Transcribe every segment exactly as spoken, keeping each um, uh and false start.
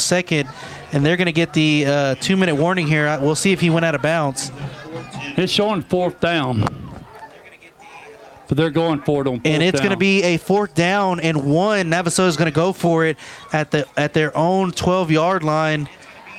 second, and they're going to get the uh, two-minute warning here. We'll see if he went out of bounds. It's showing fourth down. But they're going for it on fourth And it's down. going to be a fourth down and one. Navasota's going to go for it at the at their own twelve-yard line.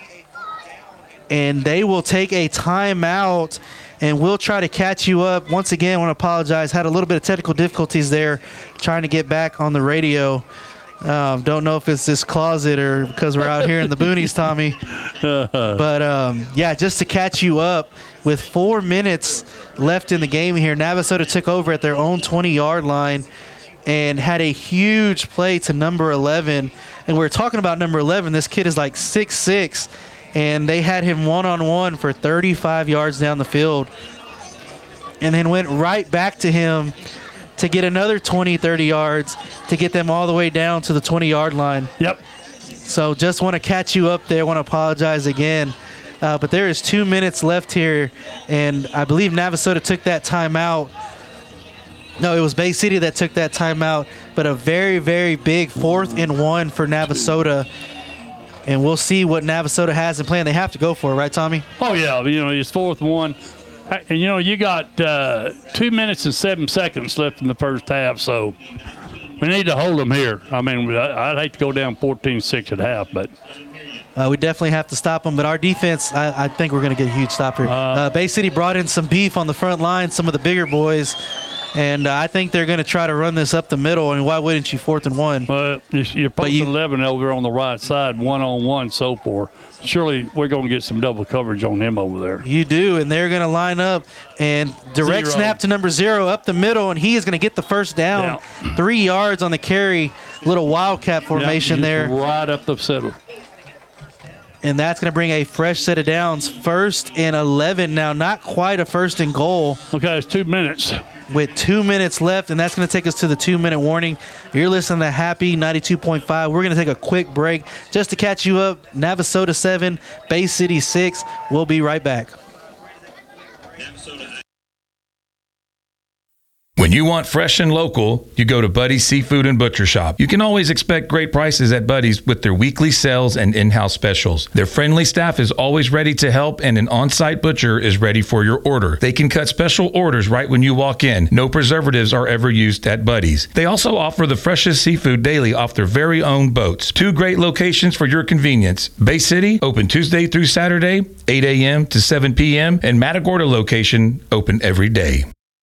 And they will take a timeout, and we'll try to catch you up. Once again, I want to apologize. Had a little bit of technical difficulties there trying to get back on the radio. Um, don't know if it's this closet or because we're out here in the boonies, Tommy. But, um, yeah, just to catch you up, with four minutes left in the game here, Navasota took over at their own twenty-yard line and had a huge play to number eleven. And we're talking about number eleven. This kid is like six six, and they had him one-on-one for thirty-five yards down the field and then went right back to him to get another twenty, thirty yards to get them all the way down to the twenty-yard line. Yep. So just want to catch you up there. Want to apologize again. Uh, but there is two minutes left here, and I believe Navasota took that timeout. No, it was Bay City that took that timeout, but a very, very big fourth and one for Navasota. And we'll see what Navasota has in plan. They have to go for it, right, Tommy? Oh, yeah. You know, it's fourth and one. And, you know, you got uh, two minutes and seven seconds left in the first half, so we need to hold them here. I mean, I'd hate to go down fourteen six at half, but Uh, we definitely have to stop them, but our defense, I, I think we're going to get a huge stop here. Uh, uh, Bay City brought in some beef on the front line, some of the bigger boys, and uh, I think they're going to try to run this up the middle, and why wouldn't you, fourth and one? Well, you're posting you, eleven over on the right side, one-on-one, so forth. Surely we're going to get some double coverage on him over there. You do, and they're going to line up and direct Zero. snap to number zero up the middle, and he is going to get the first down, Yeah. three yards on the carry, little wildcat formation Yeah, there. Right up the center. And that's going to bring a fresh set of downs. First and eleven now, not quite a first and goal. Okay, it's two minutes. With two minutes left, and that's going to take us to the two-minute warning. You're listening to Happy ninety-two point five. We're going to take a quick break just to catch you up. Navasota seven, Bay City six. We'll be right back. When you want fresh and local, you go to Buddy's Seafood and Butcher Shop. You can always expect great prices at Buddy's with their weekly sales and in-house specials. Their friendly staff is always ready to help, and an on-site butcher is ready for your order. They can cut special orders right when you walk in. No preservatives are ever used at Buddy's. They also offer the freshest seafood daily off their very own boats. Two great locations for your convenience. Bay City, open Tuesday through Saturday, eight a.m. to seven p.m., and Matagorda location, open every day.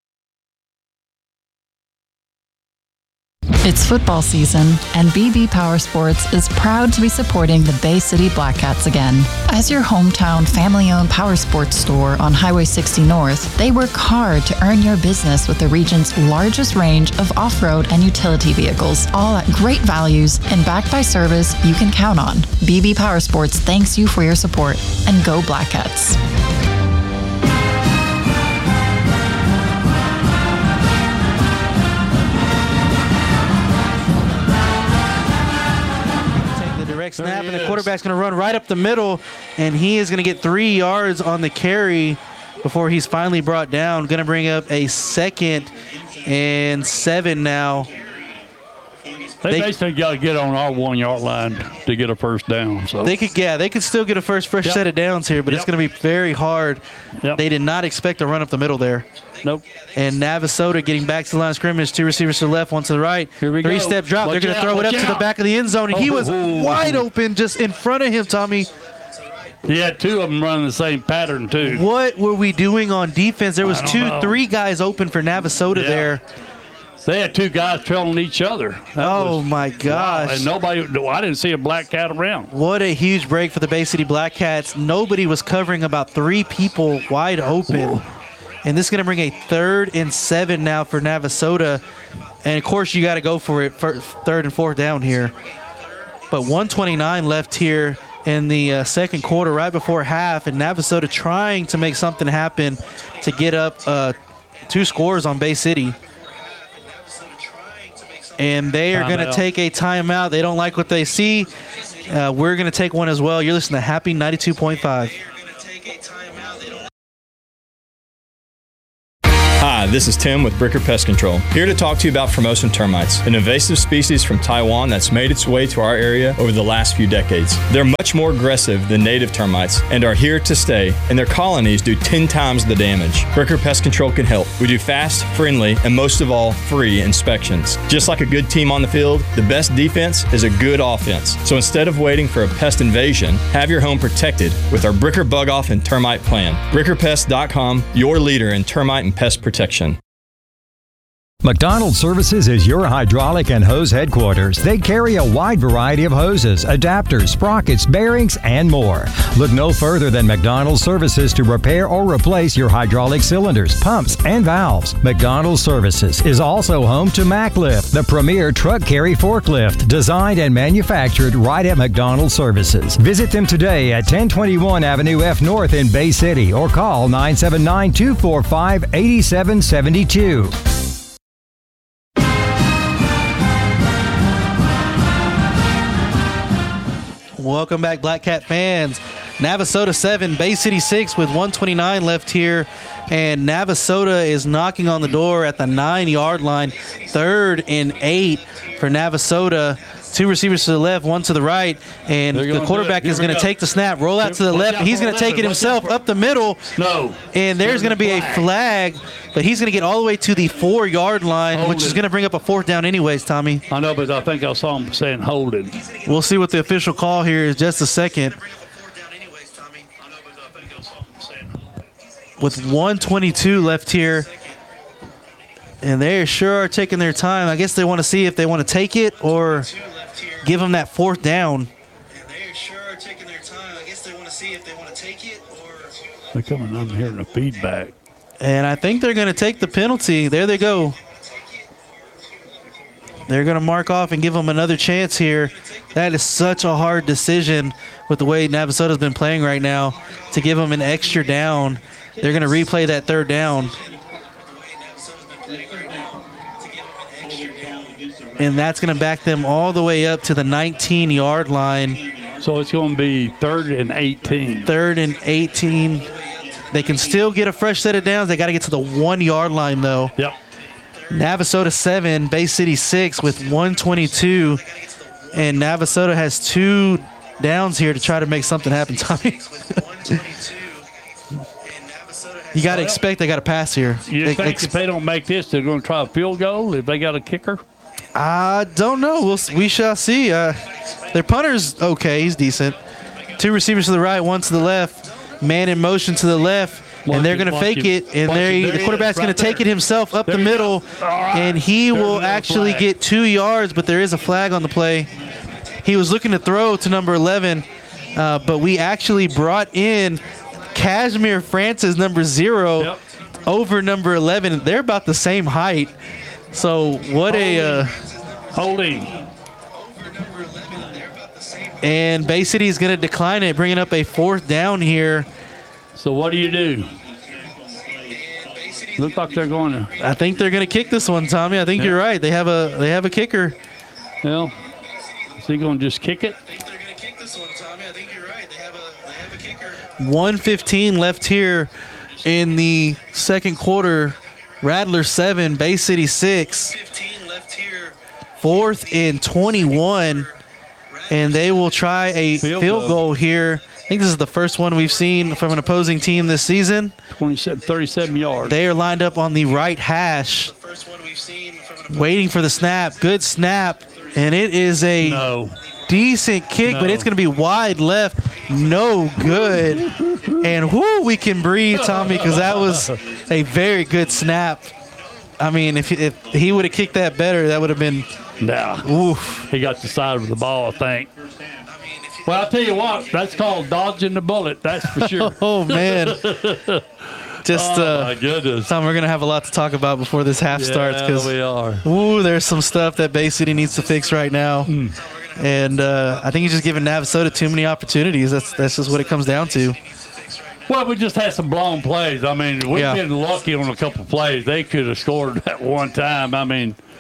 It's football season, and B B Power Sports is proud to be supporting the Bay City Black Cats again. As your hometown family-owned power sports store on Highway sixty North, they work hard to earn your business with the region's largest range of off-road and utility vehicles, all at great values and backed by service you can count on. B B Power Sports thanks you for your support, and go Black Cats. Snap, and the quarterback's going to run right up the middle, and he is going to get three yards on the carry before he's finally brought down. Going to bring up a second and seven now. They, They- basically got to get on our one-yard line to get a first down. So They could, yeah, they could still get a first fresh Yep. set of downs here, but it's Yep. going to be very hard. Yep. They did not expect to run up the middle there. Nope. And Navasota getting back to the line of scrimmage, two receivers to the left, one to the right. Here we go. Three-step drop. They're Watch going to out, throw it up watch to the out. back of the end zone, and he was Oh. wide open just in front of him, Tommy. He had two of them running the same pattern, too. What were we doing on defense? There was I don't two, know. three guys open for Navasota Yeah. there. They had two guys trailing each other. That Oh, was- my gosh. And nobody, I didn't see a black cat around. What a huge break for the Bay City Black Cats. Nobody was covering about three people wide open. And this is going to bring a third and seven now for Navasota. And, of course, you got to go for it for third and fourth down here. But one twenty-nine left here in the uh, second quarter, right before half. And Navasota trying to make something happen to get up uh, two scores on Bay City. And they are going to Timeout. take a timeout. They don't like what they see. Uh, we're going to take one as well. You're listening to Happy ninety-two point five. Hi, this is Tim with Bricker Pest Control, here to talk to you about Formosan termites, an invasive species from Taiwan that's made its way to our area over the last few decades. They're much more aggressive than native termites and are here to stay, and their colonies do ten times the damage. Bricker Pest Control can help. We do fast, friendly, and most of all, free inspections. Just like a good team on the field, the best defense is a good offense. So instead of waiting for a pest invasion, have your home protected with our Bricker Bug Off and Termite Plan. bricker pest dot com, your leader in termite and pest protection. McDonald Services is your hydraulic and hose headquarters. They carry a wide variety of hoses, adapters, sprockets, bearings, and more. Look no further than McDonald Services to repair or replace your hydraulic cylinders, pumps, and valves. McDonald Services is also home to MacLift, the premier truck carry forklift, designed and manufactured right at McDonald Services. Visit them today at ten twenty-one Avenue F North in Bay City or call nine seven nine, two four five, eight seven seven two. Welcome back, Black Cat fans. Navasota seven, Bay City six with one twenty-nine left here. And Navasota is knocking on the door at the nine-yard line. Third and eight for Navasota. Two receivers to the left, one to the right. And the quarterback is going to take the snap, roll out to the left. He's going to take it himself up the middle. No. And there's going to be a flag, but he's going to get all the way to the four-yard line, Hold which it. is going to bring up a fourth down anyways, Tommy. I know, but I think I saw him saying hold it. We'll see what the official call here is just a second. With one twenty-two left here. And they sure are taking their time. I guess they want to see if they want to take it or give them that fourth down. And they sure are taking their time. I guess they want to see if they want to take it or. They're coming. I'm hearing the feedback. And I think they're going to take the penalty. There they go. They're going to mark off and give them another chance here. That is such a hard decision with the way Navasota's been playing right now to give them an extra down. They're going to replay that third down. And that's going to back them all the way up to the nineteen-yard line. So it's going to be third and eighteen. Third and eighteen. They can still get a fresh set of downs. They got to get to the one-yard line, though. Yep. Navasota seven, Bay City six with one twenty-two. And Navasota has two downs here to try to make something happen, Tommy. You got to expect they got to pass here. You They- think ex- if they don't make this, they're going to try a field goal if they got a kicker? I don't know. We'll, we shall see. Uh, their punter's okay. He's decent. Two receivers to the right, one to the left. Man in motion to the left. Watch And they're it, going to watch fake it, it. And watch there it. he- There the he quarterback's is, going right to take there. it himself up There the you go. middle. All right. And he There's will another actually flag. get two yards, but there is a flag on the play. He was looking to throw to number eleven, uh, but we actually brought in Kashmir Francis, number zero, Yep. over number eleven. They're about the same height. So what a... Uh, Holding. And Bay City is going to decline it, bringing up a fourth down here. So what do you do? Look like they're going to. I think they're going to kick this one, Tommy. I think Yeah. you're right. They have a they have a kicker. Well, is he going to just kick it? They're going to kick this one, Tommy. I think you're right. They have a they have a kicker. one fifteen left here in the second quarter. Rattler seven, Bay City six. fifteen left here. Fourth and twenty-one. And they will try a Field field, goal. goal here. I think this is the first one we've seen from an opposing team this season. twenty-seven, thirty-seven yards. They are lined up on the right hash, waiting for the snap. Good snap. And it is a No. decent kick, but No. it's going to be wide left. No good. And whoo, we can breathe, Tommy, because that was a very good snap. I mean, if, if he would have kicked that better, that would have been Nah. oof. He got the side of the ball, I think. Well, I'll tell you what, that's called dodging the bullet. That's for sure. Oh, man. Just, Oh, uh, my goodness. Tom, we're going to have a lot to talk about before this half starts Yeah, because we are. ooh, there's some stuff that Bay City needs to fix right now. Hmm. And uh, I think he's just giving Navasota too many opportunities. That's that's just what it comes down to. Well, we just had some blown plays. I mean, we've Yeah. been lucky on a couple plays. They could have scored at one time. I mean,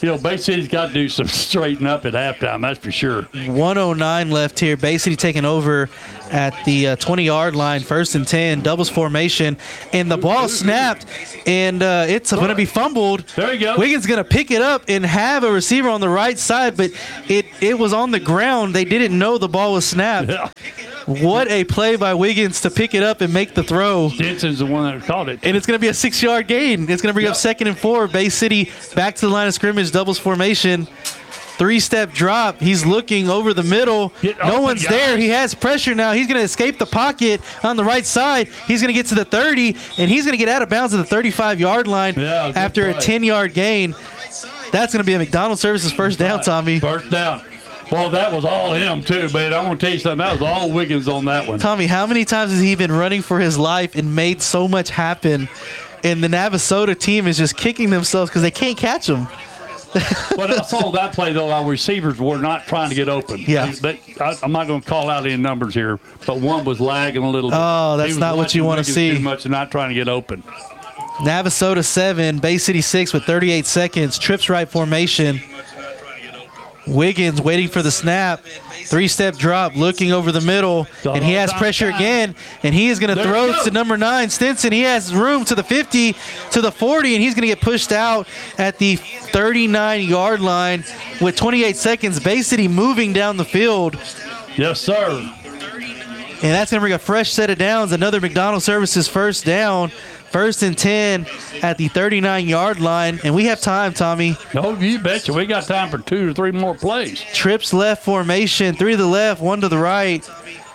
You know, Bay City's got to do some straighten up at halftime, that's for sure. one oh nine left here. Bay City taking over at the twenty-yard uh, line, first and ten, doubles formation, and the ball snapped, and uh, it's going to be fumbled. There you go. Wiggins going to pick it up and have a receiver on the right side, but it, it was on the ground. They didn't know the ball was snapped. Yeah. What a play by Wiggins to pick it up and make the throw. Jensen's the one that caught it. And it's going to be a six-yard gain. It's going to bring up second and four. Bay City back to the line of scrimmage, doubles formation. Three-step drop. He's looking over the middle. Get no open, one's guys. there. He has pressure now. He's going to escape the pocket on the right side. He's going to get to the thirty, and he's going to get out of bounds at the thirty-five-yard line Yeah, good after a play. ten-yard gain. That's going to be a McDonald's Services first down, Tommy. First down. Well, that was all him, too, but I'm going to tell you something. That was all Wiggins on that one. Tommy, how many times has he been running for his life and made so much happen? And the Navasota team is just kicking themselves because they can't catch him. But I saw that play, though, our receivers were not trying to get open. Yeah. They, I, I'm not going to call out any numbers here, but one was lagging a little bit. Oh, that's He was not what you watching wanna Wiggins see. Too much and not trying to get open. Navasota seven, Bay City six with thirty-eight seconds. Trips right formation. Wiggins waiting for the snap. Three-step drop, looking over the middle, and he has pressure again, and he is going to There throw you go. to number nine, Stinson. He has room to the fifty, to the forty, and he's going to get pushed out at the thirty-nine-yard line with twenty-eight seconds. Bay City moving down the field, Yes, sir. and that's going to bring a fresh set of downs. Another McDonald's Services first down. First and ten at the thirty-nine-yard line, and we have time, Tommy. No, you betcha. We got time for two or three more plays. Trips left formation, three to the left, one to the right.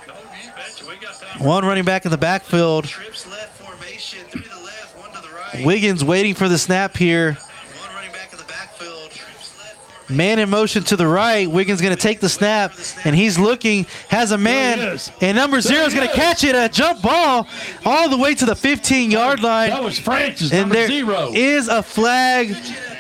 One running back in the backfield. Wiggins waiting for the snap here. Man in motion to the right. Wiggins going to take the snap, and he's looking, has a man, There he is. and number zero is he going to is. catch it, a jump ball all the way to the fifteen-yard line. That was Francis, And number there zero. is a flag.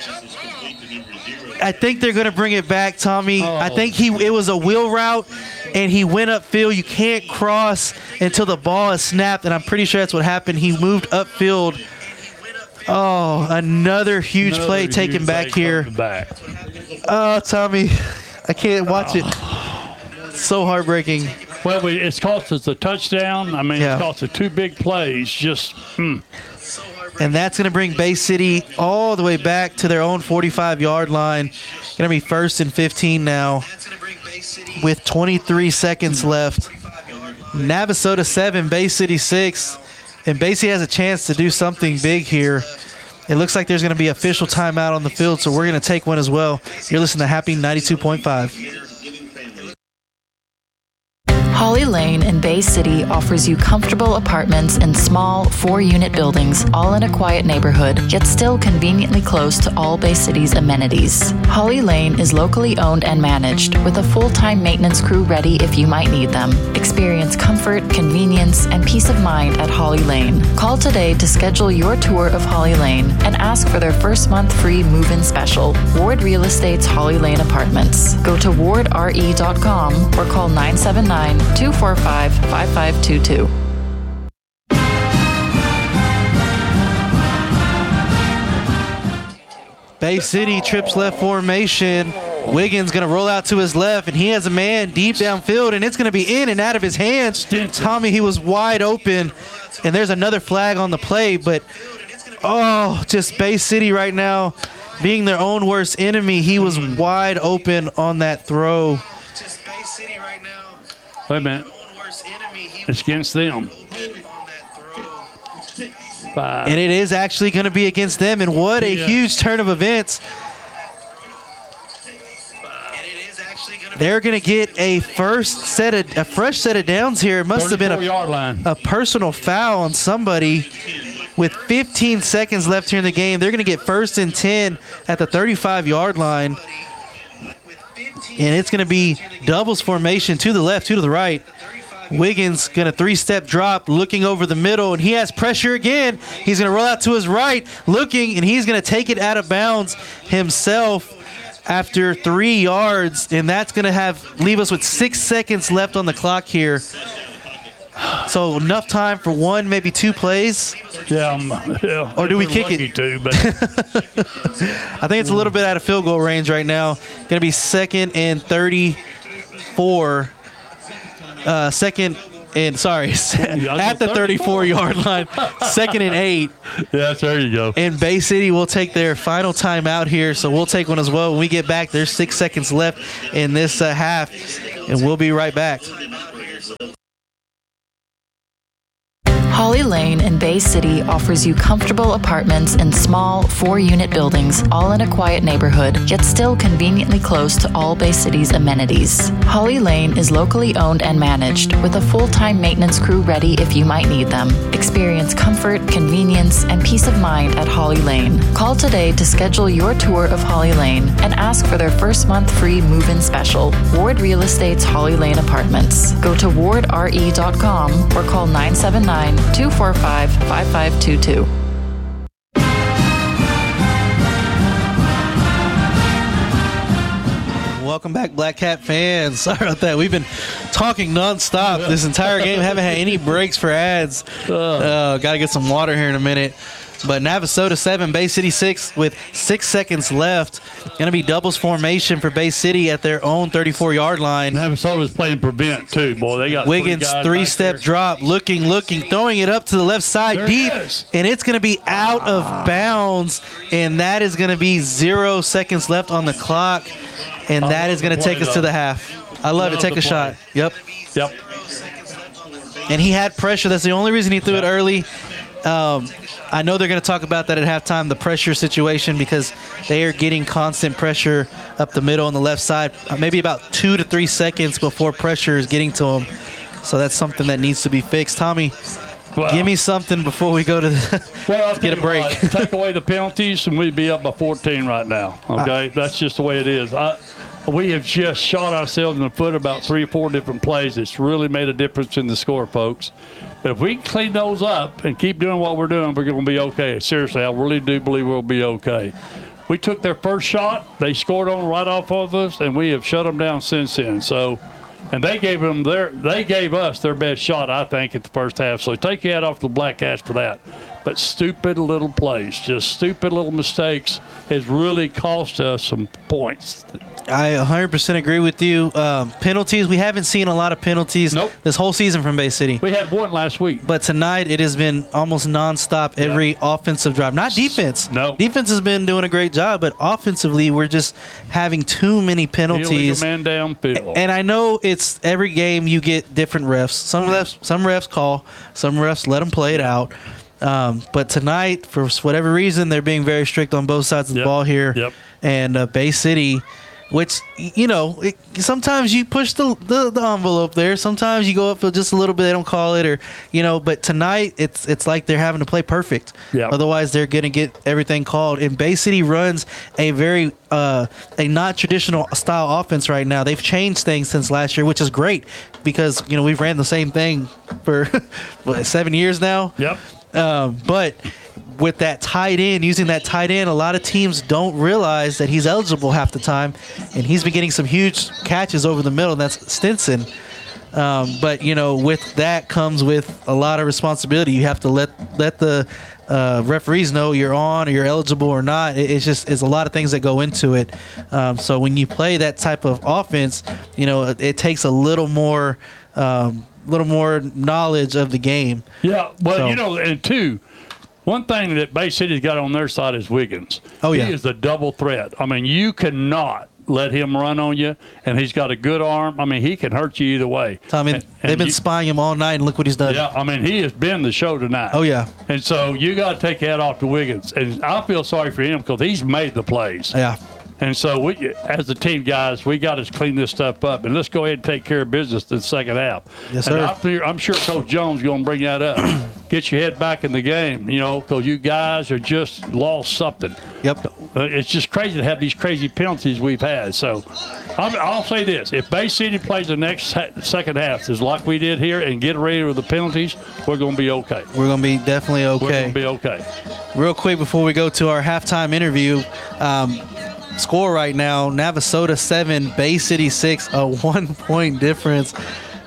I think they're going to bring it back, Tommy. Oh. I think he it was a wheel route, and he went upfield. You can't cross until the ball is snapped, and I'm pretty sure that's what happened. He moved upfield. Oh, another huge Another play huge taken back play here. coming Back. Oh, Tommy, I can't watch it. So heartbreaking. Well, we, it's cost us a touchdown. I mean, Yeah. it's cost us two big plays. Just, hmm. And that's going to bring Bay City all the way back to their own forty-five-yard line. Going to be first and fifteen now with twenty-three seconds left. Navasota seven, Bay City six. And Bay City has a chance to do something big here. It looks like there's going to be official timeout on the field, so we're going to take one as well. You're listening to Happy ninety-two point five. Holly Lane in Bay City offers you comfortable apartments in small, four-unit buildings, all in a quiet neighborhood, yet still conveniently close to all Bay City's amenities. Holly Lane is locally owned and managed, with a full-time maintenance crew ready if you might need them. Experience comfort, convenience, and peace of mind at Holly Lane. Call today to schedule your tour of Holly Lane and ask for their first month free move-in special. Ward Real Estate's Holly Lane Apartments. Go to ward r e dot com or call nine seven nine, two four five, five five two two. Bay City trips left formation. Wiggins going to roll out to his left, and he has a man deep downfield, and it's going to be in and out of his hands. Tommy, he was wide open, and there's another flag on the play, but, oh, just Bay City right now being their own worst enemy. He was wide open on that throw. Wait a minute. It's against them. Five. And it is actually going to be against them, and what a Yeah. huge turn of events. They're going to get a first set of, a fresh set of downs here. It must have been a, thirty-four-yard line. a personal foul on somebody with fifteen seconds left here in the game. They're going to get first and ten at the thirty-five-yard line. And it's going to be doubles formation to the left, to the right. Wiggins going to three-step drop, looking over the middle, and he has pressure again. He's going to roll out to his right, looking, and he's going to take it out of bounds himself after three yards, and that's going to have leave us with six seconds left on the clock here. So enough time for one, maybe two plays. Yeah, um, yeah. Or do we We're kick lucky it? To, but I think it's a little bit out of field goal range right now. Going to be second and thirty-four. Uh, second and, sorry, at the thirty-four-yard line. Second and eight. yes, there you go. And Bay City will take their final timeout here, so we'll take one as well. When we get back, there's six seconds left in this uh, half, and we'll be right back. Holly Lane in Bay City offers you comfortable apartments in small, four-unit buildings, all in a quiet neighborhood, yet still conveniently close to all Bay City's amenities. Holly Lane is locally owned and managed, with a full-time maintenance crew ready if you might need them. Experience comfort, convenience, and peace of mind at Holly Lane. Call today to schedule your tour of Holly Lane and ask for their first month free move-in special. Ward Real Estate's Holly Lane Apartments. Go to ward r e dot com or call nine seven nine, two four five, five five two two. Welcome back, Black Cat fans. Sorry about that. We've been talking nonstop this entire game. Haven't had any breaks for ads. Uh, Got to get some water here in a minute. But Navasota seven, Bay City six with six seconds left. Going to be doubles formation for Bay City at their own thirty-four-yard line. Navasota's playing prevent, too, boy. They got Wiggins, three three-step back drop, looking, looking, throwing it up to the left side There it deep, is. and it's going to be out of bounds, and that is going to be zero seconds left on the clock, and I that love is going the to take play, us to though. the half. I love it. Love Take the a shot. play. Yep. Yep. And he had pressure. That's the only reason he threw it early. Um, I know they're going to talk about that at halftime, the pressure situation, because they are getting constant pressure up the middle on the left side, uh, maybe about two to three seconds before pressure is getting to them. So that's something that needs to be fixed. Tommy, Well, give me something before we go to the well, I'll get tell a you break. what, take away the penalties, and we'd be up by fourteen right now. Okay, that's just the way it is. I, we have just shot ourselves in the foot about three or four different plays. It's really made a difference in the score, folks. But if we can clean those up and keep doing what we're doing, we're going to be okay. Seriously, I really do believe we'll be okay. We took their first shot, they scored on right off of us, and we have shut them down since then. So, and they gave them their, they gave us their best shot, I think, at the first half. So take your hat off the Black Cats for that. But stupid little plays, just stupid little mistakes, has really cost us some points. I one hundred percent agree with you. Um, penalties, we haven't seen a lot of penalties Nope. this whole season from Bay City. We had one last week. But tonight it has been almost nonstop every offensive drive. Not defense. No. Defense has been doing a great job, but offensively we're just having too many penalties. Illegal man downfield. And I know it's every game you get different refs. Some refs, some refs call, some refs let them play it out. Um, but tonight, for whatever reason, they're being very strict on both sides of the Yep. ball here. Yep. And uh, Bay City, which, you know, it, sometimes you push the, the the envelope there. Sometimes you go up for just a little bit, they don't call it, or, you know, but tonight it's it's like they're having to play perfect. Yeah. Otherwise, they're going to get everything called. And Bay City runs a very, uh, a not traditional style offense right now. They've changed things since last year, which is great because, you know, we've ran the same thing for what, seven years now. Yep. Um, but with that tight end, using that tight end, a lot of teams don't realize that he's eligible half the time, and he's been getting some huge catches over the middle, and that's Stinson. Um, but, you know, with that comes with a lot of responsibility. You have to let let the uh, referees know you're on or you're eligible or not. It, it's just it's a lot of things that go into it. Um, so when you play that type of offense, you know, it, it takes a little more um, little more knowledge of the game. Yeah, well, So- you know, and two, one thing that Bay City's got on their side is Wiggins. Oh, yeah. He is a double threat. I mean, you cannot let him run on you, and he's got a good arm. I mean, he can hurt you either way. Tommy, And- they've and been you- spying him all night, and look what he's done. Yeah, I mean, he has been the show tonight. Oh, yeah. And so you got to take that off to Wiggins. And I feel sorry for him because he's made the plays. Yeah. And so, we, as a team, guys, we got to clean this stuff up, and let's go ahead and take care of business in the second half. Yes, and sir. I feel- I'm sure Coach Jones is going to bring that up. Get your head back in the game, you know, because you guys are just lost something. Yep. Uh, It's just crazy to have these crazy penalties we've had. So, I'm, I'll say this: if Bay City plays the next ha- second half is like we did here and get ready with the penalties, we're going to be okay. We're going to be definitely We're going okay. to be okay. Real quick before we go to our halftime interview, um, score right now, Navasota seven, Bay City six, a one-point difference.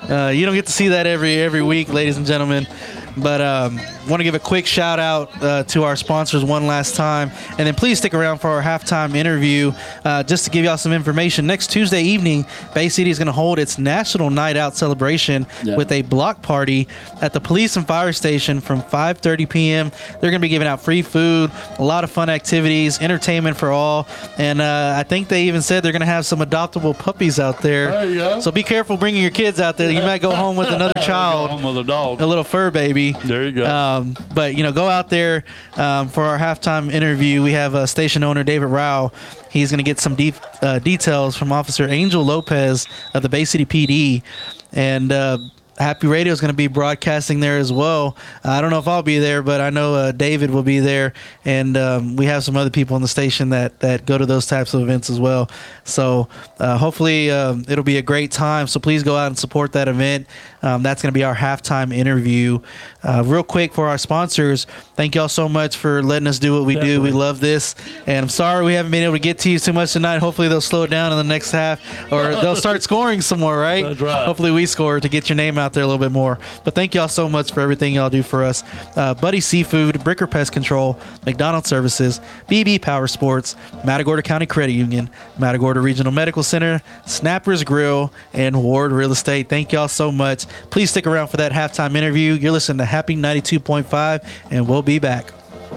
Uh, you don't get to see that every every week, ladies and gentlemen. But um, want to give a quick shout out uh, to our sponsors one last time. And then please stick around for our halftime interview. Uh, just to give y'all some information, next Tuesday evening, Bay City is going to hold its National Night Out celebration yeah. with a block party at the police and fire station from five thirty p.m. They're going to be giving out free food, a lot of fun activities, entertainment for all. And uh, I think they even said they're going to have some adoptable puppies out there. There you go. So be careful bringing your kids out there. You might go home with another child, go home with a dog, a little fur baby. There you go. Um, but, you know, go out there um, for our halftime interview. We have uh, station owner David Rao. He's going to get some deep uh, details from Officer Angel Lopez of the Bay City P D. And uh, Happy Radio is going to be broadcasting there as well. Uh, I don't know if I'll be there, but I know uh, David will be there. And um, we have some other people on the station that, that go to those types of events as well. So uh, hopefully um, it'll be a great time. So please go out and support that event. Um, that's going to be our halftime interview. Uh, real quick for our sponsors, thank y'all so much for letting us do what we Definitely. do. We love this. And I'm sorry we haven't been able to get to you too much tonight. Hopefully they'll slow it down in the next half, or they'll start scoring some more, right? That's right. Hopefully we score to get your name out there a little bit more. But thank y'all so much for everything y'all do for us. Uh, Buddy Seafood, Bricker Pest Control, McDonald's Services, B B Power Sports, Matagorda County Credit Union, Matagorda Regional Medical Center, Snappers Grill, and Ward Real Estate. Thank y'all so much. Please stick around for that halftime interview. You're listening to Happy ninety-two point five, and we'll be back.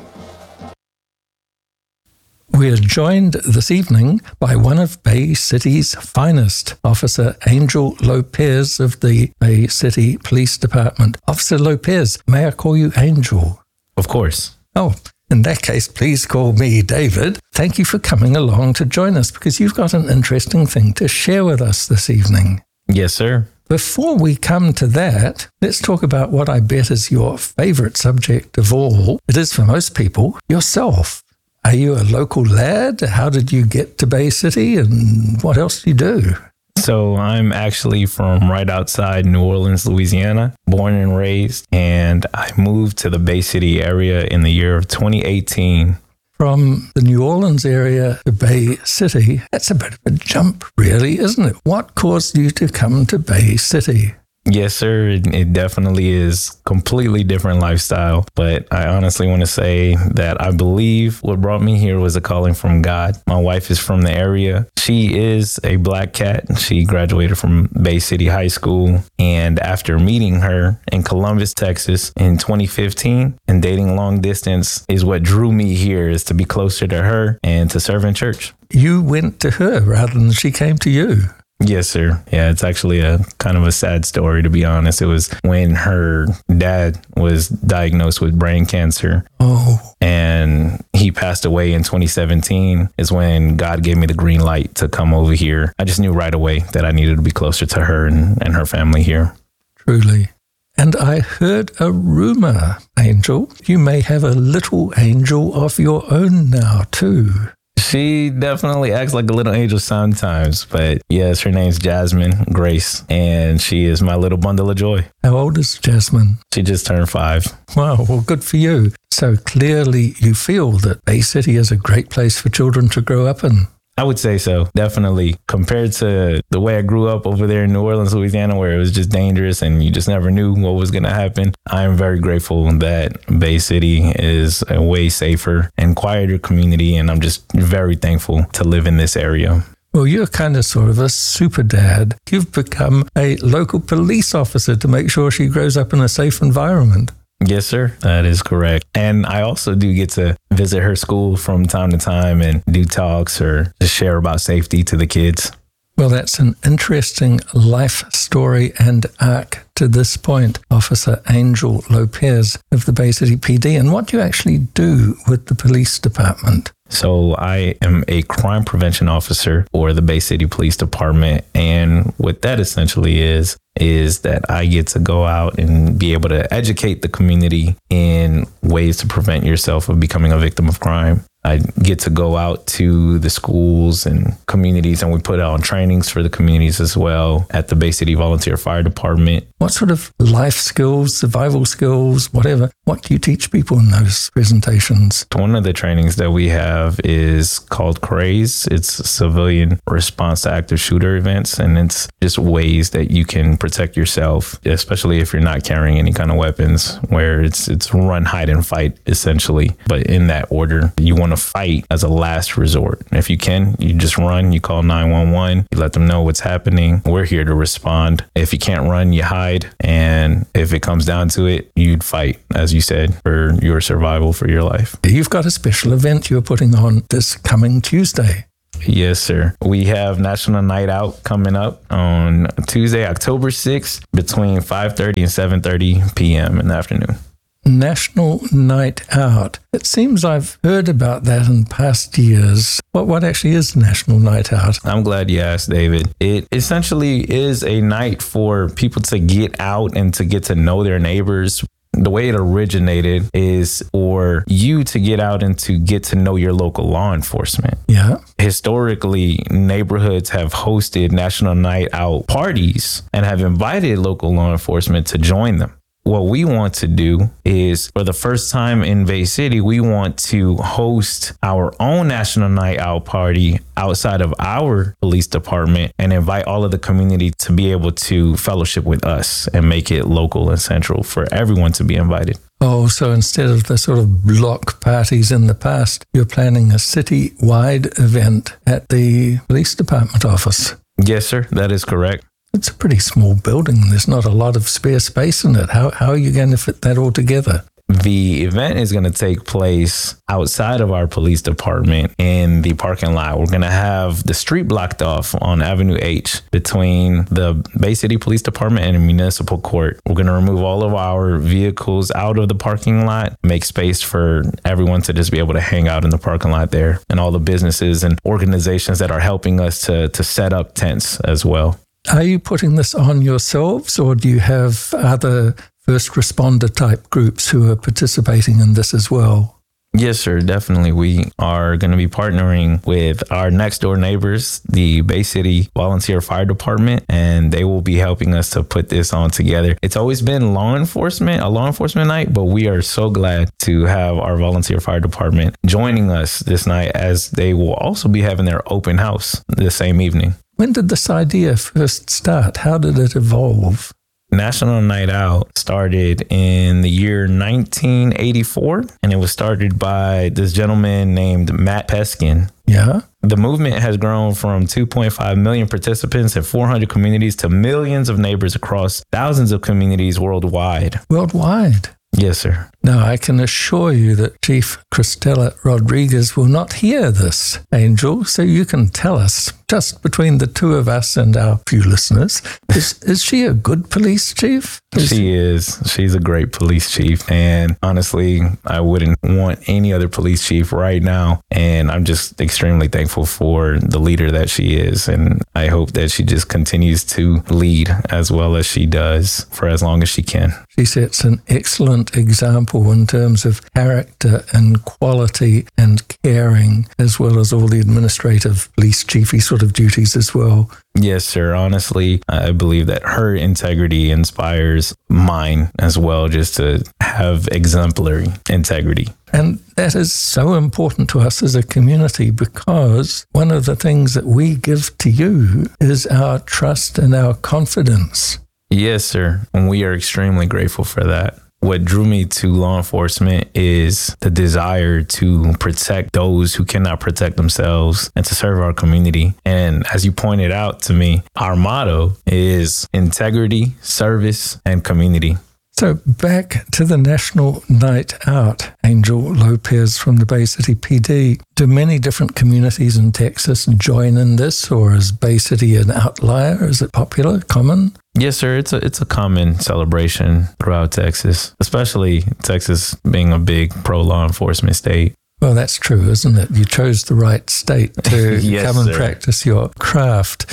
We are joined this evening by one of Bay City's finest, Officer Angel Lopez of the Bay City Police Department. Officer Lopez, may I call you Angel? Of course. Oh, in that case, please call me David. Thank you for coming along to join us because you've got an interesting thing to share with us this evening. Yes, sir. Before we come to that, let's talk about what I bet is your favorite subject of all. It is for most people, yourself. Are you a local lad? How did you get to Bay City, and what else do you do? So I'm actually from right outside New Orleans, Louisiana, born and raised, and I moved to the Bay City area in the year of twenty eighteen. From the New Orleans area to Bay City, that's a bit of a jump, really, isn't it? What caused you to come to Bay City? Yes, sir. It, it definitely is completely different lifestyle. But I honestly want to say that I believe what brought me here was a calling from God. My wife is from the area. She is a black cat. She graduated from Bay City High School. And after meeting her in Columbus, Texas in twenty fifteen and dating long distance is what drew me here, is to be closer to her and to serve in church. You went to her rather than she came to you. Yes, sir. Yeah, it's actually a kind of a sad story, to be honest. It was when her dad was diagnosed with brain cancer. Oh. And he passed away in twenty seventeen is when God gave me the green light to come over here. I just knew right away that I needed to be closer to her and, and her family here. Truly. And I heard a rumor, Angel. You may have a little angel of your own now, too. She definitely acts like a little angel sometimes, but yes, her name's Jasmine Grace, and she is my little bundle of joy. How old is Jasmine? She just turned five. Wow, well, good for you. So clearly you feel that Bay City is a great place for children to grow up in. I would say so, definitely. Compared to the way I grew up over there in New Orleans, Louisiana, where it was just dangerous and you just never knew what was going to happen, I'm very grateful that Bay City is a way safer and quieter community, and I'm just very thankful to live in this area. Well, you're kind of sort of a super dad. You've become a local police officer to make sure she grows up in a safe environment. Yes, sir. That is correct. And I also do get to visit her school from time to time and do talks or just share about safety to the kids. Well, that's an interesting life story and arc to this point, Officer Angel Lopez of the Bay City P D. And what do you actually do with the police department? So I am a crime prevention officer for the Bay City Police Department. And what that essentially is, is that I get to go out and be able to educate the community in ways to prevent yourself from becoming a victim of crime. I get to go out to the schools and communities, and we put on trainings for the communities as well at the Bay City Volunteer Fire Department. What sort of life skills, survival skills, whatever, what do you teach people in those presentations? One of the trainings that we have is called CRAZE. It's Civilian Response to Active Shooter Events, and it's just ways that you can protect yourself, especially if you're not carrying any kind of weapons, where it's it's run, hide, and fight, essentially. But in that order, you want to fight as a last resort. If you can, you just run, you call nine one one, you let them know what's happening. We're here to respond. If you can't run, you hide. And if it comes down to it, you'd fight, as you said, for your survival, for your life. You've got a special event you're putting on this coming Tuesday. Yes, sir. We have National Night Out coming up on Tuesday, October sixth, between five thirty and seven thirty p.m. in the afternoon. National Night Out. It seems I've heard about that in past years. What what actually is National Night Out? I'm glad you asked, David. It essentially is a night for people to get out and to get to know their neighbors. The way it originated is for you to get out and to get to know your local law enforcement. Yeah. Historically, neighborhoods have hosted National Night Out parties and have invited local law enforcement to join them. What we want to do is, for the first time in Bay City, we want to host our own National Night Out party outside of our police department and invite all of the community to be able to fellowship with us and make it local and central for everyone to be invited. Oh, so instead of the sort of block parties in the past, you're planning a city-wide event at the police department office? Yes, sir. That is correct. It's a pretty small building. There's not a lot of spare space in it. How how are you going to fit that all together? The event is going to take place outside of our police department in the parking lot. We're going to have the street blocked off on Avenue H between the Bay City Police Department and the Municipal Court. We're going to remove all of our vehicles out of the parking lot, make space for everyone to just be able to hang out in the parking lot there, and all the businesses and organizations that are helping us to to set up tents as well. Are you putting this on yourselves, or do you have other first responder type groups who are participating in this as well? Yes, sir, definitely. We are going to be partnering with our next door neighbors, the Bay City Volunteer Fire Department, and they will be helping us to put this on together. It's always been law enforcement, a law enforcement night, but we are so glad to have our Volunteer Fire Department joining us this night, as they will also be having their open house the same evening. When did this idea first start? How did it evolve? National Night Out started in the year nineteen eighty-four, and it was started by this gentleman named Matt Peskin. Yeah. The movement has grown from two point five million participants in four hundred communities to millions of neighbors across thousands of communities worldwide. Worldwide? Yes, sir. Now, I can assure you that Chief Cristela Rodriguez will not hear this, Angel, so you can tell us, just between the two of us and our few listeners, is, is she a good police chief? Is she is. She's a great police chief. And honestly, I wouldn't want any other police chief right now. And I'm just extremely thankful for the leader that she is. And I hope that she just continues to lead as well as she does for as long as she can. She sets an excellent example in terms of character and quality and caring, as well as all the administrative police chiefy sort of duties as well. Yes, sir. Honestly, I believe that her integrity inspires mine as well, just to have exemplary integrity. And that is so important to us as a community, because one of the things that we give to you is our trust and our confidence. Yes, sir. And we are extremely grateful for that. What drew me to law enforcement is the desire to protect those who cannot protect themselves and to serve our community. And as you pointed out to me, our motto is integrity, service, and community. So back to the National Night Out, Angel Lopez from the Bay City P D. Do many different communities in Texas join in this, or is Bay City an outlier? Is it popular, common? Yes, sir. It's a it's a common celebration throughout Texas, especially Texas being a big pro-law enforcement state. Well, that's true, isn't it? You chose the right state to yes, come and sir. practice your craft.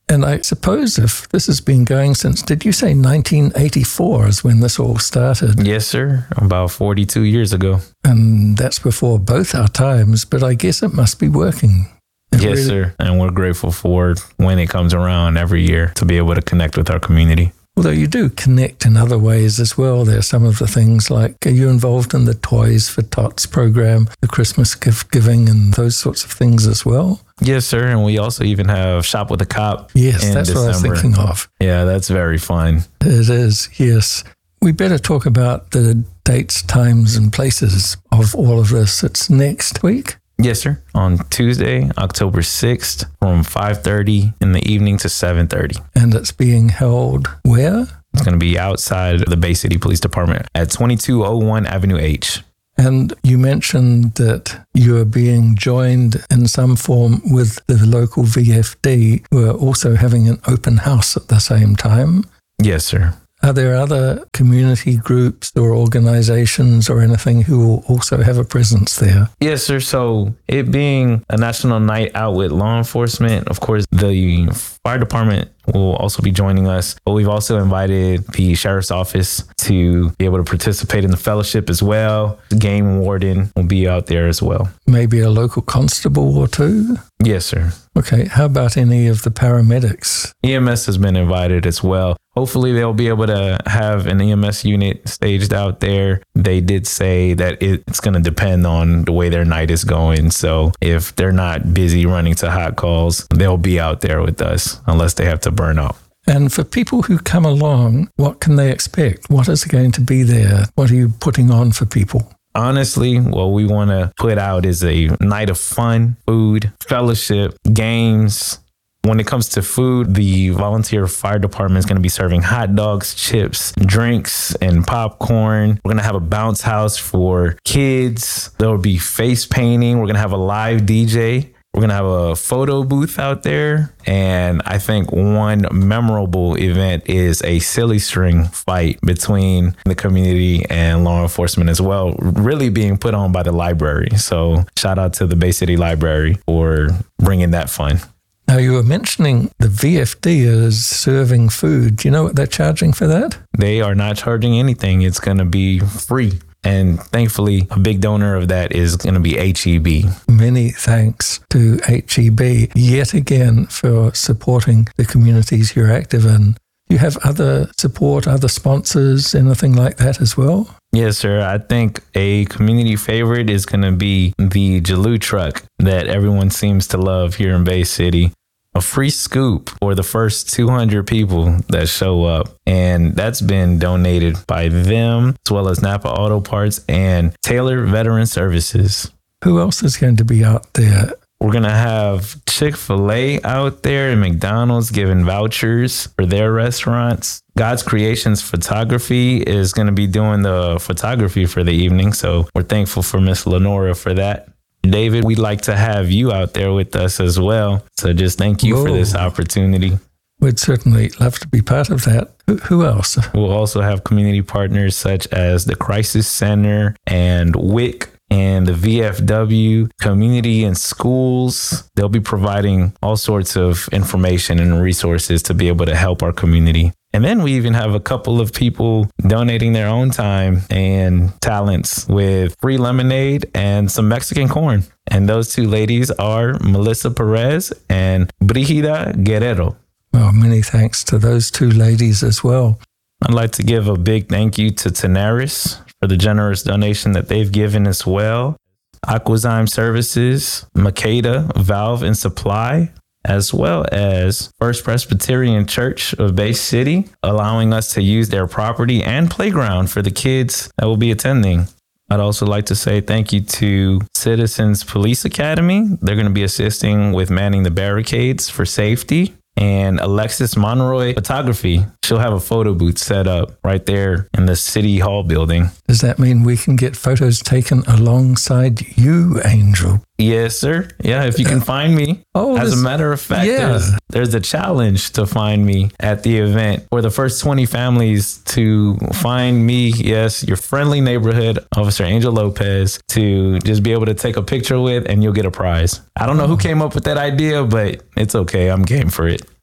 And I suppose if this has been going since, did you say nineteen eighty-four is when this all started? Yes, sir. About forty-two years ago. And that's before both our times, but I guess it must be working. It yes, really- sir. And we're grateful for when it comes around every year to be able to connect with our community. Although you do connect in other ways as well. There are some of the things like, are you involved in the Toys for Tots program, the Christmas gift giving and those sorts of things as well? Yes, sir. And we also even have Shop with a Cop. Yes, in that's December. what I was thinking of. Yeah, that's very fun. It is, yes. We better talk about the dates, times, and places of all of this. It's next week. Yes, sir. On Tuesday, October sixth, from five thirty in the evening to seven thirty. And it's being held where? It's going to be outside of the Bay City Police Department at twenty-two oh one Avenue H. And you mentioned that you are being joined in some form with the local V F D, who are also having an open house at the same time. Yes, sir. Are there other community groups or organizations or anything who will also have a presence there? Yes, sir. So it being a national night out with law enforcement, of course, the fire department will also be joining us, but we've also invited the sheriff's office to be able to participate in the fellowship as well. The game warden will be out there as well. Maybe a local constable or two? Yes, sir. Okay. How about any of the paramedics? E M S has been invited as well. Hopefully they'll be able to have an E M S unit staged out there. They did say that it's going to depend on the way their night is going. So if they're not busy running to hot calls, they'll be out there with us unless they have to burn out. And for people who come along, what can they expect? What is going to be there? What are you putting on for people? Honestly, what we want to put out is a night of fun, food, fellowship, games. When it comes to food, the volunteer fire department is going to be serving hot dogs, chips, drinks, and popcorn. We're going to have a bounce house for kids. There will be face painting. We're going to have a live D J. We're going to have a photo booth out there. And I think one memorable event is a silly string fight between the community and law enforcement as well, really being put on by the library. So shout out to the Bay City Library for bringing that fun. Now, you were mentioning the V F D is serving food. Do you know what they're charging for that? They are not charging anything. It's going to be free. And thankfully, a big donor of that is going to be H E B. Many thanks to H E B yet again for supporting the communities you're active in. Do you have other support, other sponsors, anything like that as well? Yes, sir. I think a community favorite is going to be the Jaloo truck that everyone seems to love here in Bay City. A free scoop for the first two hundred people that show up. And that's been donated by them, as well as Napa Auto Parts and Taylor Veteran Services. Who else is going to be out there? We're going to have Chick-fil-A out there and McDonald's giving vouchers for their restaurants. God's Creations Photography is going to be doing the photography for the evening. So we're thankful for Miss Lenora for that. David, we'd like to have you out there with us as well. So just thank you Whoa. for this opportunity. We'd certainly love to be part of that. Who, who else? We'll also have community partners such as the Crisis Center and W I C and the V F W, community and schools. They'll be providing all sorts of information and resources to be able to help our community. And then we even have a couple of people donating their own time and talents with free lemonade and some Mexican corn. And those two ladies are Melissa Perez and Brigida Guerrero. Well, many thanks to those two ladies as well. I'd like to give a big thank you to Tenaris for the generous donation that they've given as well. Aquazyme Services, Makeda Valve and Supply, as well as First Presbyterian Church of Bay City, allowing us to use their property and playground for the kids that will be attending. I'd also like to say thank you to Citizens Police Academy. They're going to be assisting with manning the barricades for safety. And Alexis Monroy Photography, she'll have a photo booth set up right there in the City Hall building. Does that mean we can get photos taken alongside you, Angel? Yes, sir. Yeah, if you can find me. Oh, As a this- matter of fact, yeah. there's, there's a challenge to find me at the event for the first twenty families to find me. Yes, your friendly neighborhood Officer Angel Lopez, to just be able to take a picture with, and you'll get a prize. I don't know who came up with that idea, but it's okay. I'm game for it.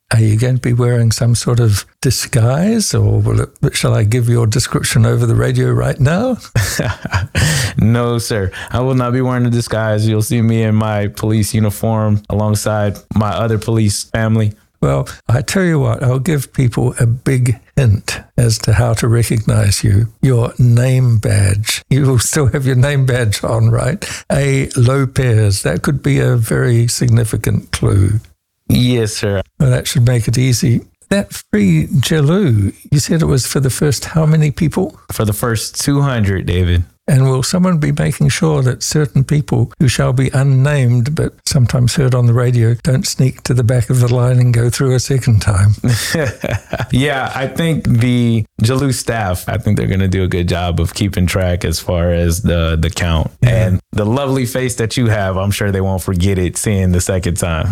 Are you going to be wearing some sort of disguise, or will it, shall I give your description over the radio right now? No, sir. I will not be wearing a disguise. You'll see me in my police uniform alongside my other police family. Well, I tell you what, I'll give people a big hint as to how to recognize you. Your name badge. You will still have your name badge on, right? A. Lopez. That could be a very significant clue. Yes, sir. Well, that should make it easy. That free Jello, you said it was for the first how many people? For the first two hundred, David. And will someone be making sure that certain people who shall be unnamed, but sometimes heard on the radio, don't sneak to the back of the line and go through a second time? Yeah, I think the Jalou staff, I think they're going to do a good job of keeping track as far as the, the count. Yeah. And the lovely face that you have, I'm sure they won't forget it seeing the second time.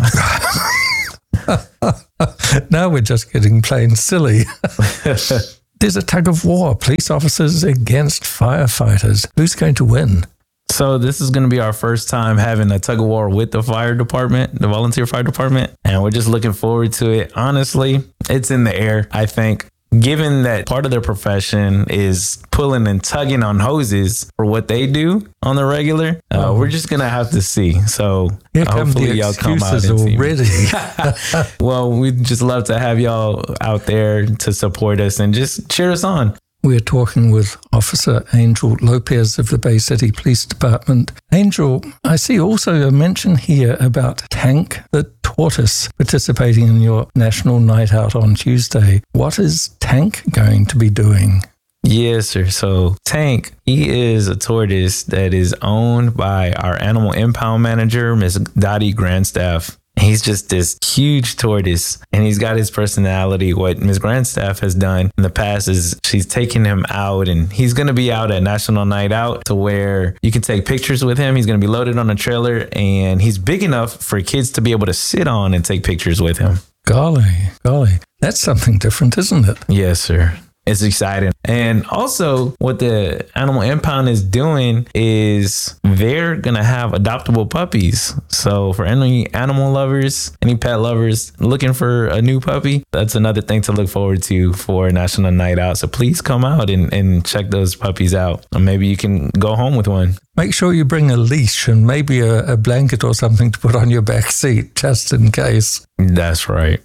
Now we're just getting plain silly. There's a tug of war, police officers against firefighters. Who's going to win? So this is going to be our first time having a tug of war with the fire department, the volunteer fire department, and we're just looking forward to it. Honestly, it's in the air, I think. Given that part of their profession is pulling and tugging on hoses for what they do on the regular, uh, oh. we're just going to have to see. So Here come hopefully the y'all come out and already. see. Well, we'd just love to have y'all out there to support us and just cheer us on. We're talking with Officer Angel Lopez of the Bay City Police Department. Angel, I see also a mention here about Tank the Tortoise participating in your National Night Out on Tuesday. What is Tank going to be doing? Yes, sir. So Tank, he is a tortoise that is owned by our animal impound manager, Miss Dottie Grandstaff. He's just this huge tortoise, and he's got his personality. What Miz Grandstaff has done in the past is she's taken him out, and he's going to be out at National Night Out to where you can take pictures with him. He's going to be loaded on a trailer, and he's big enough for kids to be able to sit on and take pictures with him. Golly, golly. That's something different, isn't it? Yes, sir. It's exciting. And also what the Animal Impound is doing is they're going to have adoptable puppies. So for any animal lovers, any pet lovers looking for a new puppy, that's another thing to look forward to for National Night Out. So please come out and, and check those puppies out. Or maybe you can go home with one. Make sure you bring a leash and maybe a, a blanket or something to put on your back seat, just in case. That's right.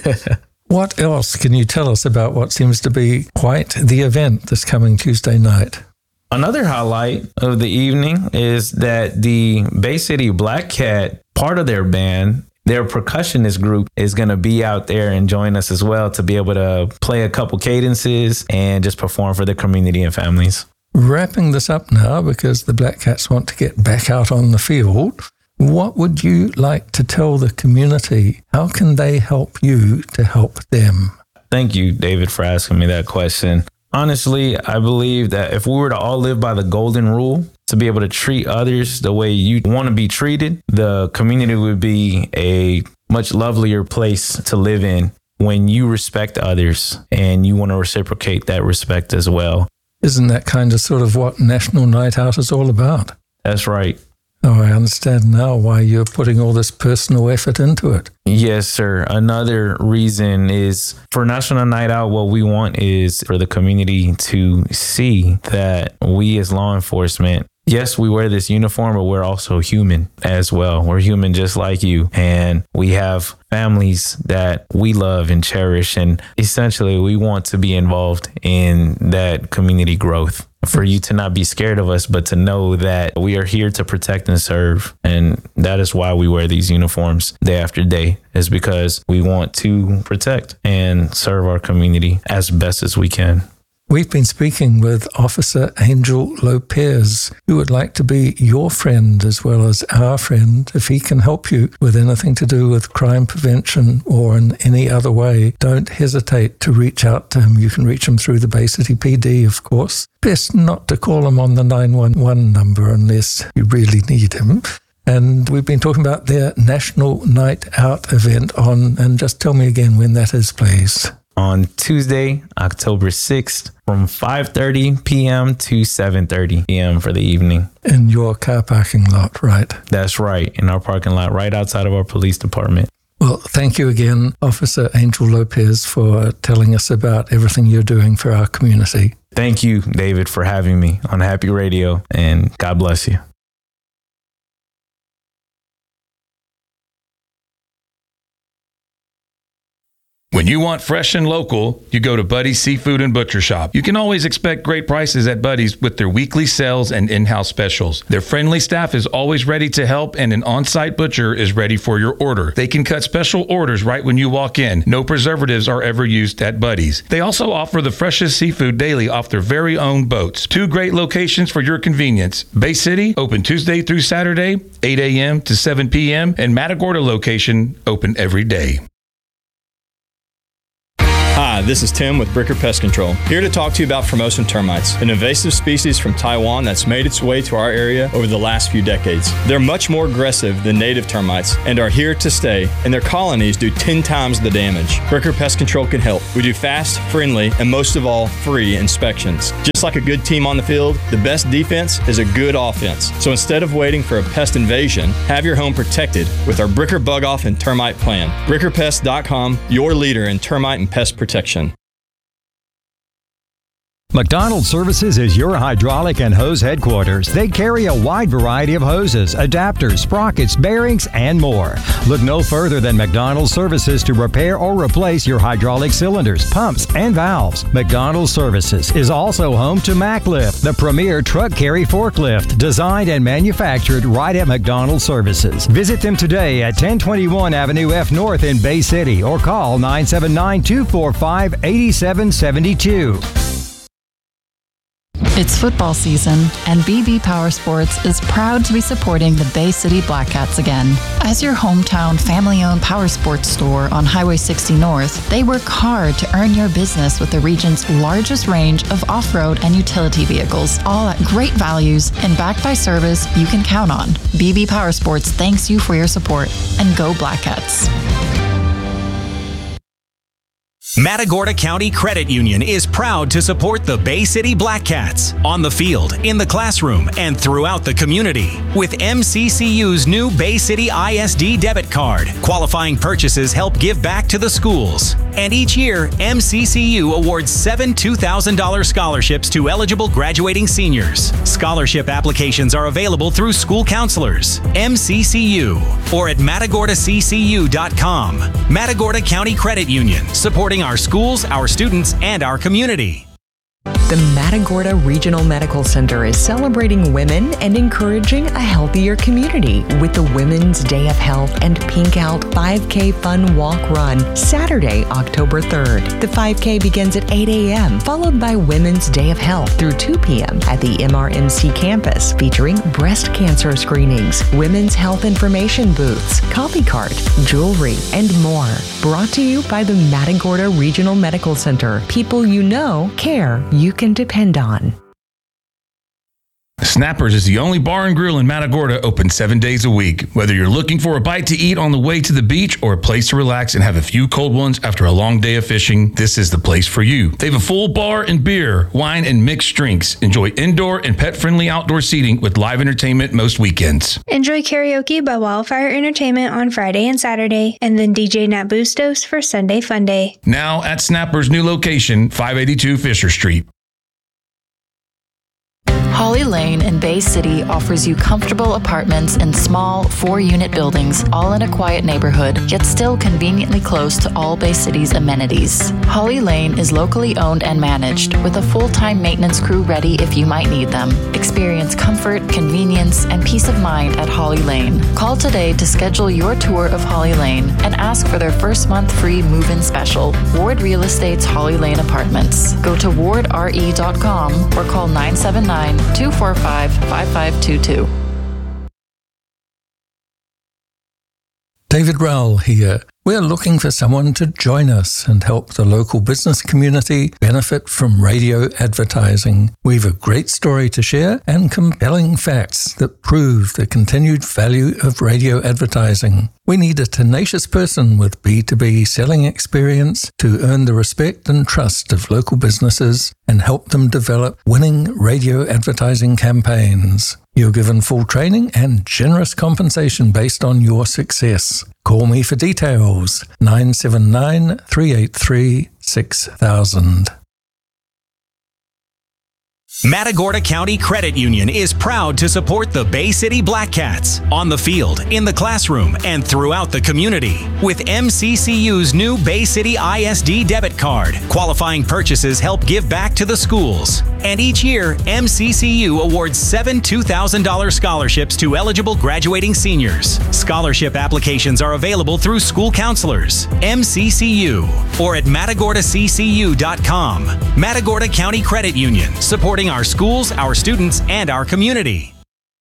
What else can you tell us about what seems to be quite the event this coming Tuesday night? Another highlight of the evening is that the Bay City Black Cat, part of their band, their percussionist group is going to be out there and join us as well to be able to play a couple cadences and just perform for the community and families. Wrapping this up now because the Black Cats want to get back out on the field. What would you like to tell the community? How can they help you to help them? Thank you, David, for asking me that question. Honestly, I believe that if we were to all live by the golden rule, to be able to treat others the way you want to be treated, the community would be a much lovelier place to live in when you respect others and you want to reciprocate that respect as well. Isn't that kind of sort of what National Night Out is all about? That's right. Oh, I understand now why you're putting all this personal effort into it. Yes, sir. Another reason is for National Night Out, what we want is for the community to see that we as law enforcement, yes, we wear this uniform, but we're also human as well. We're human just like you. And we have families that we love and cherish. And essentially, we want to be involved in that community growth. For you to not be scared of us, but to know that we are here to protect and serve. And that is why we wear these uniforms day after day, is because we want to protect and serve our community as best as we can. We've been speaking with Officer Angel Lopez, who would like to be your friend as well as our friend. If he can help you with anything to do with crime prevention or in any other way, don't hesitate to reach out to him. You can reach him through the Bay City P D, of course. Best not to call him on the nine one one number unless you really need him. And we've been talking about their National Night Out event on, and just tell me again when that is, please. On Tuesday, October sixth, from five thirty p.m. to seven thirty p.m. for the evening. In your car parking lot, right? That's right, in our parking lot right outside of our police department. Well, thank you again, Officer Angel Lopez, for telling us about everything you're doing for our community. Thank you, David, for having me on Happy Radio, and God bless you. When you want fresh and local, you go to Buddy's Seafood and Butcher Shop. You can always expect great prices at Buddy's with their weekly sales and in-house specials. Their friendly staff is always ready to help, and an on-site butcher is ready for your order. They can cut special orders right when you walk in. No preservatives are ever used at Buddy's. They also offer the freshest seafood daily off their very own boats. Two great locations for your convenience. Bay City, open Tuesday through Saturday, eight a.m. to seven p.m., and Matagorda location, open every day. Hi, this is Tim with Bricker Pest Control, here to talk to you about Formosan termites, an invasive species from Taiwan that's made its way to our area over the last few decades. They're much more aggressive than native termites and are here to stay, and their colonies do ten times the damage. Bricker Pest Control can help. We do fast, friendly, and most of all, free inspections. Just like a good team on the field, the best defense is a good offense. So instead of waiting for a pest invasion, have your home protected with our Bricker Bug Off and Termite Plan. Bricker Pest dot com, your leader in termite and pest protection. McDonald Services is your hydraulic and hose headquarters. They carry a wide variety of hoses, adapters, sprockets, bearings, and more. Look no further than McDonald Services to repair or replace your hydraulic cylinders, pumps, and valves. McDonald Services is also home to MacLift, the premier truck carry forklift, designed and manufactured right at McDonald Services. Visit them today at ten twenty-one Avenue F North in Bay City or call nine seven nine, two four five, eight seven seven two. It's football season, and B B Power Sports is proud to be supporting the Bay City Blackcats again. As your hometown family-owned power sports store on Highway sixty North, they work hard to earn your business with the region's largest range of off-road and utility vehicles, all at great values and backed by service you can count on. B B Power Sports thanks you for your support, and go Blackcats. Matagorda County Credit Union is proud to support the Bay City Blackcats on the field, in the classroom, and throughout the community. With M C C U's new Bay City I S D debit card, qualifying purchases help give back to the schools. And each year, M C C U awards seven two thousand dollars scholarships to eligible graduating seniors. Scholarship applications are available through school counselors, M C C U, or at matagorda c c u dot com. Matagorda County Credit Union, supporting our schools, our students, and our community. The Matagorda Regional Medical Center is celebrating women and encouraging a healthier community with the Women's Day of Health and Pink Out five K Fun Walk Run, Saturday, October third. The five K begins at eight a.m., followed by Women's Day of Health through two p.m. at the M R M C campus, featuring breast cancer screenings, women's health information booths, coffee cart, jewelry, and more. Brought to you by the Matagorda Regional Medical Center. People you know care you can depend on. Snappers is the only bar and grill in Matagorda open seven days a week. Whether you're looking for a bite to eat on the way to the beach or a place to relax and have a few cold ones after a long day of fishing, this is the place for you. They have a full bar and beer, wine, and mixed drinks. Enjoy indoor and pet-friendly outdoor seating with live entertainment most weekends. Enjoy karaoke by Wildfire Entertainment on Friday and Saturday, and then D J Nat Bustos for Sunday Fun Day. Now at Snappers' new location, five eighty-two Fisher Street. Holly Lane in Bay City offers you comfortable apartments in small, four-unit buildings, all in a quiet neighborhood, yet still conveniently close to all Bay City's amenities. Holly Lane is locally owned and managed, with a full-time maintenance crew ready if you might need them. Experience comfort, convenience, and peace of mind at Holly Lane. Call today to schedule your tour of Holly Lane and ask for their first month free move-in special. Ward Real Estate's Holly Lane Apartments. Go to ward r e dot com or call nine seven nine, two four five, five five two two. David Rowell here. We're looking for someone to join us and help the local business community benefit from radio advertising. We've a great story to share and compelling facts that prove the continued value of radio advertising. We need a tenacious person with B two B selling experience to earn the respect and trust of local businesses and help them develop winning radio advertising campaigns. You're given full training and generous compensation based on your success. Call me for details, nine seven nine, three eight three, six thousand. Matagorda County Credit Union is proud to support the Bay City Black Cats on the field, in the classroom, and throughout the community with M C C U's new Bay City I S D debit card. Qualifying purchases help give back to the schools. And each year, M C C U awards seven two thousand dollars scholarships to eligible graduating seniors. Scholarship applications are available through school counselors, M C C U, or at matagorda c c u dot com. Matagorda County Credit Union, supporting our schools, our students, and our community.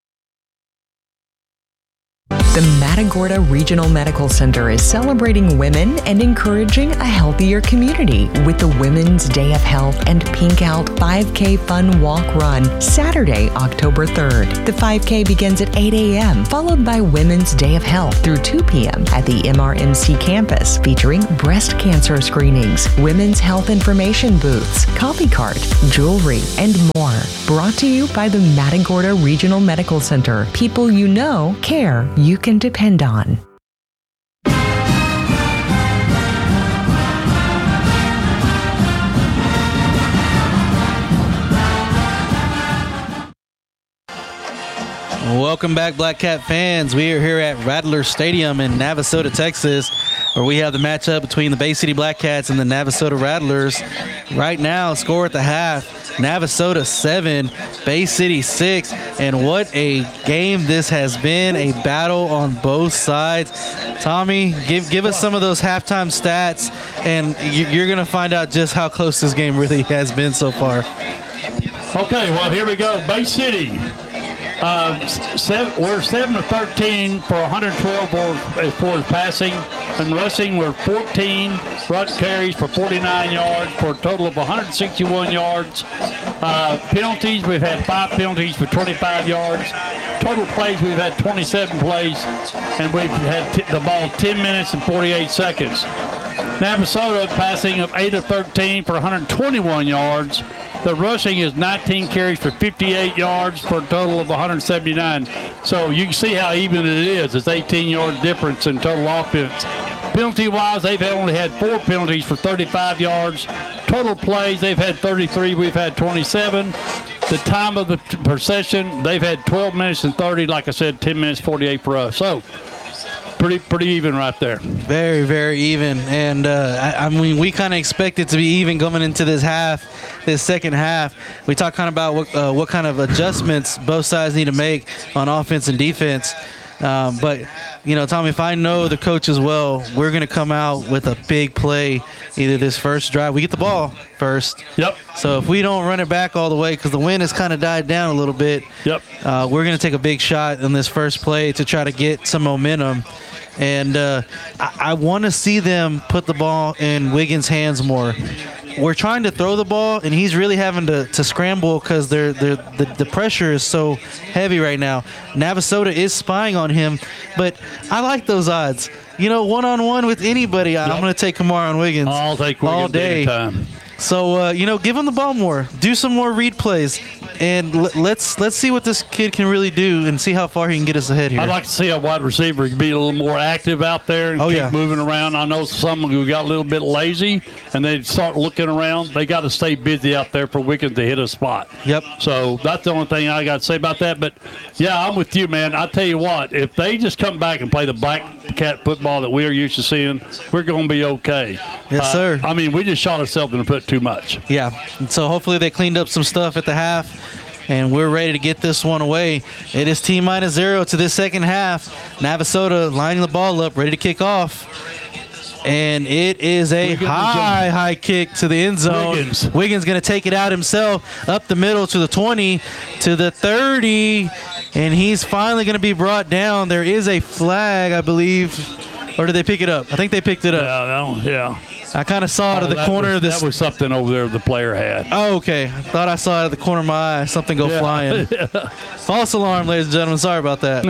The Matagorda Regional Medical Center is celebrating women and encouraging a healthier community with the Women's Day of Health and Pink Out five K Fun Walk Run, Saturday, October third. The five K begins at eight a.m., followed by Women's Day of Health through two p.m. at the M R M C campus, featuring breast cancer screenings, women's health information booths, coffee cart, jewelry, and more. Brought to you by the Matagorda Regional Medical Center. People you know care you can depend on. Welcome back, Black Cat fans. We are here at Rattler Stadium in Navasota, Texas, where we have the matchup between the Bay City Black Cats and the Navasota Rattlers. Right now, score at the half, Navasota seven, Bay City six, and what a game this has been, a battle on both sides. Tommy, give give us some of those halftime stats, and you're going to find out just how close this game really has been so far. Okay, well, here we go. Bay City. Uh, seven, we're seven to thirteen for one hundred twelve for, as far as passing, and rushing we're fourteen rush carries for forty-nine yards for a total of one hundred sixty-one yards. Uh, penalties, we've had five penalties for twenty-five yards. Total plays, we've had twenty-seven plays, and we've had t- the ball ten minutes and forty-eight seconds. Navasota passing of eight to thirteen for one hundred twenty-one yards. The rushing is nineteen carries for fifty-eight yards for a total of one hundred seventy-nine. So you can see how even it is. It's eighteen yard difference in total offense. Penalty-wise, they've only had four penalties for thirty-five yards. Total plays, they've had thirty-three. We've had twenty-seven. The time of the possession, they've had twelve minutes and thirty. Like I said, ten minutes, forty-eight for us. So pretty pretty even right there. Very, very even. And, uh, I, I mean, we kind of expect it to be even going into this half, this second half. We talk kind of about what, uh, what kind of adjustments both sides need to make on offense and defense. Um, but, you know, Tommy, if I know the coach as well, we're going to come out with a big play either this first drive. We get the ball first. Yep. So if we don't run it back all the way, because the wind has kind of died down a little bit, yep. Uh, we're going to take a big shot in this first play to try to get some momentum. And uh, I, I want to see them put the ball in Wiggins' hands more. We're trying to throw the ball, and he's really having to, to scramble because they're, they're, the, the pressure is so heavy right now. Navasota is spying on him, but I like those odds. You know, one-on-one with anybody, yep. I'm going to take Kamar on Wiggins. I'll take Wiggins all day. Anytime. So, uh, you know, give him the ball more. Do some more read plays. And l- let's let's see what this kid can really do and see how far he can get us ahead here. I'd like to see a wide receiver be a little more active out there and oh, keep yeah. moving around. I know some who got a little bit lazy and they start looking around. They got to stay busy out there for Wiggins to hit a spot. Yep. So that's the only thing I got to say about that. But, yeah, I'm with you, man. I tell you what, if they just come back and play the Black Cat football that we're used to seeing, we're going to be okay. Yes, uh, sir. I mean, we just shot ourselves in the foot too much. Yeah. And so hopefully they cleaned up some stuff at the half. And we're ready to get this one away. It is T minus zero to this second half. Navasota lining the ball up, ready to kick off. And it is a Wiggins high, high kick to the end zone. Wiggins, Wiggins going to take it out himself, up the middle to the twenty, to the thirty. And he's finally going to be brought down. There is a flag, I believe. Or did they pick it up? I think they picked it up. Yeah, yeah. I kind of saw it oh, at the that corner was, of this. That was something over there the player had. Oh, okay. I thought I saw it at the corner of my eye. Something go yeah. flying. yeah. False alarm, ladies and gentlemen. Sorry about that.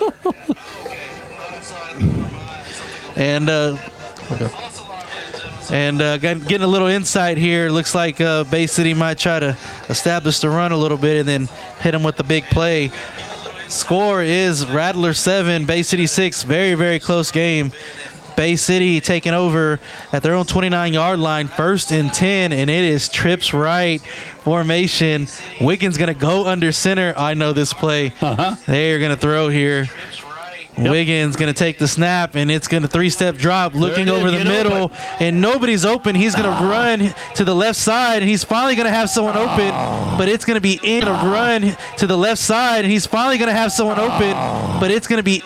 and uh, okay. and uh, getting a little insight here. Looks like uh, Bay City might try to establish the run a little bit and then hit him with the big play. Score is Rattler seven, Bay City six. Very, very close game. Bay City taking over at their own twenty-nine-yard line, first and ten, and it is trips right formation. Wiggins going to go under center. I know this play. Uh-huh. They're going to throw here. Yep. Wiggins going to take the snap, and it's going to three-step drop, looking over the middle, open. and nobody's open. He's going to oh. run to the left side, and he's finally going to have someone oh. open, but it's going to be in a run to the left side, and he's finally going to have someone oh. open, but it's going to be